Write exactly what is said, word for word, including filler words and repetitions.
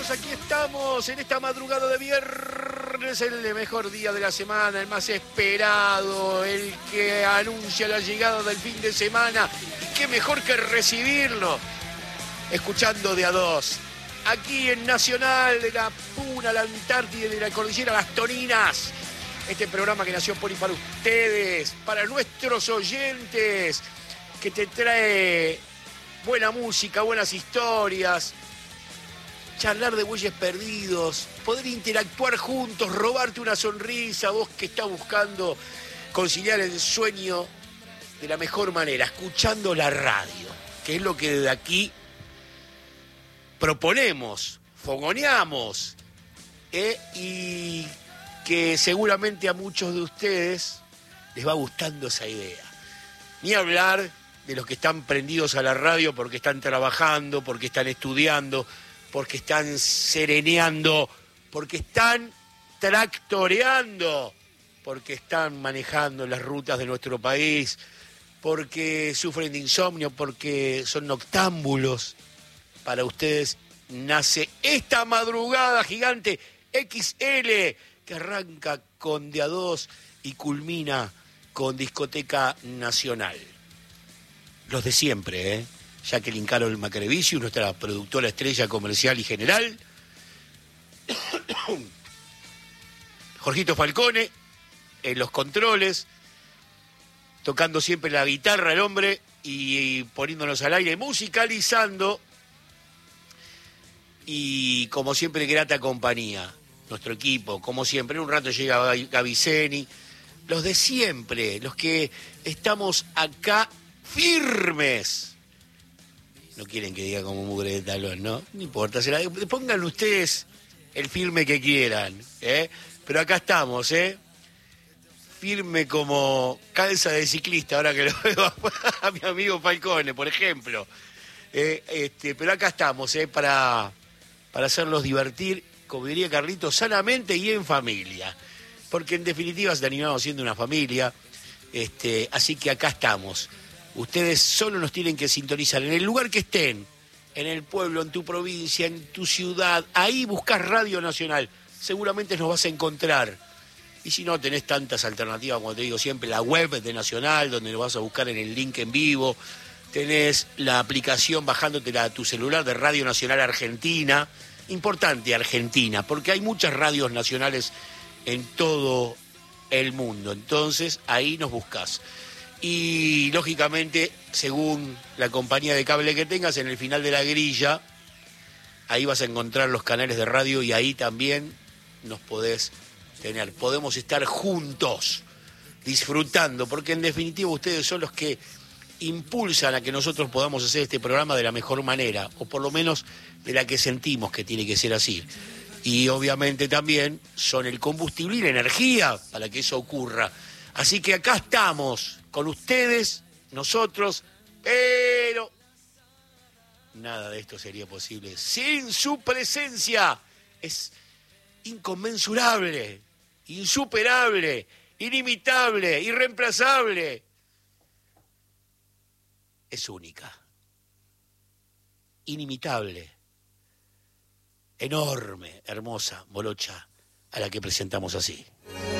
amigos, aquí estamos en esta madrugada de viernes, el mejor día de la semana, el más esperado, el que anuncia la llegada del fin de semana. Y qué mejor que recibirlo, escuchando de a dos, aquí en Nacional, de la Puna, la Antártida y de la Cordillera Las Toninas. Este programa que nació por y para ustedes, para nuestros oyentes, que te trae buena música, buenas historias, charlar de bueyes perdidos, poder interactuar juntos, robarte una sonrisa, vos que estás buscando conciliar el sueño de la mejor manera, escuchando la radio, que es lo que de aquí proponemos, fogoneamos, ¿eh? Y que seguramente a muchos de ustedes les va gustando esa idea. Ni hablar de los que están prendidos a la radio porque están trabajando, porque están estudiando, porque están sereneando, porque están tractoreando, porque están manejando las rutas de nuestro país, porque sufren de insomnio, porque son noctámbulos. Para ustedes nace esta madrugada gigante equis ele, que arranca con de a dos y culmina con Discoteca Nacional. Los de siempre, ¿eh? Jacqueline Carol Macrevicius, nuestra productora estrella comercial y general. Jorgito Falcone, en los controles, tocando siempre la guitarra el hombre y poniéndonos al aire, musicalizando. Y como siempre, grata compañía, nuestro equipo, como siempre. En un rato llega Gaviceni. Los de siempre, los que estamos acá firmes. No quieren que diga como mugre de talón, ¿no? No importa, se la, pongan ustedes el firme que quieran, ¿eh? Pero acá estamos, ¿eh? Firme como calza de ciclista, ahora que lo veo a mi amigo Falcone, por ejemplo. Eh, este, pero acá estamos, ¿eh? Para, para hacerlos divertir, como diría Carlitos, sanamente y en familia. Porque en definitiva se terminamos siendo una familia, este, así que acá estamos. Ustedes solo nos tienen que sintonizar en el lugar que estén, en el pueblo, en tu provincia, en tu ciudad. Ahí buscás Radio Nacional, seguramente nos vas a encontrar. Y si no, tenés tantas alternativas, como te digo siempre, la web de Nacional, donde lo vas a buscar en el link en vivo. Tenés la aplicación bajándotela a tu celular de Radio Nacional Argentina. Importante Argentina, porque hay muchas radios nacionales en todo el mundo. Entonces, ahí nos buscás. Y, lógicamente, según la compañía de cable que tengas, en el final de la grilla, ahí vas a encontrar los canales de radio y ahí también nos podés tener. Podemos estar juntos, disfrutando, porque en definitiva ustedes son los que impulsan a que nosotros podamos hacer este programa de la mejor manera, o por lo menos de la que sentimos que tiene que ser así. Y obviamente también son el combustible y la energía para que eso ocurra. Así que acá estamos, con ustedes, nosotros, pero nada de esto sería posible sin su presencia. Es inconmensurable, insuperable, inimitable, irreemplazable. Es única, inimitable, enorme, hermosa, morocha, a la que presentamos así.